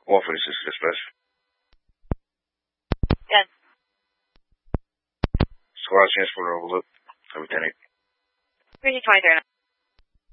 Warfare Assist Dispatch. Yes. Squad transport overlook. Everything. 32309.